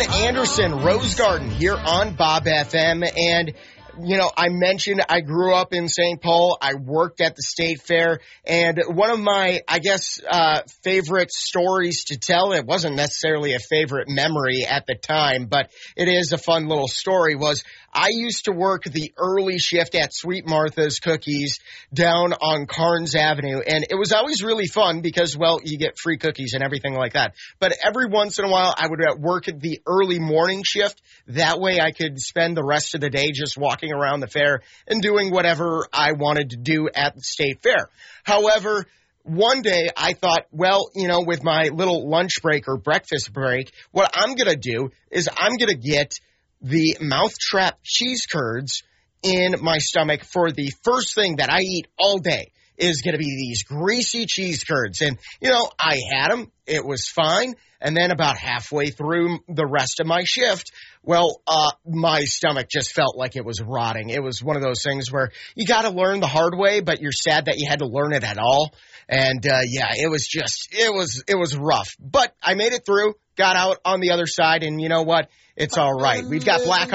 Anderson, Rose Garden here on Bob FM. And, you know, I mentioned I grew up in St. Paul. I worked at the State Fair. And one of my, favorite stories to tell, it wasn't necessarily a favorite memory at the time, but it is a fun little story, was I used to work the early shift at Sweet Martha's Cookies down on Carnes Avenue, and it was always really fun because, well, you get free cookies and everything like that. But every once in a while, I would work at the early morning shift. That way I could spend the rest of the day just walking around the fair and doing whatever I wanted to do at the State Fair. However, one day I thought, well, you know, with my little lunch break or breakfast break, what I'm going to do is I'm going to get the Mousetrap cheese curds in my stomach for the first thing that I eat all day is going to be these greasy cheese curds. And, you know, I had them. It was fine. And then about halfway through the rest of my shift, well, my stomach just felt like it was rotting. It was one of those things where you got to learn the hard way, but you're sad that you had to learn it at all. And, it was rough. But I made it through, got out on the other side, and you know what? It's all right. We've got Black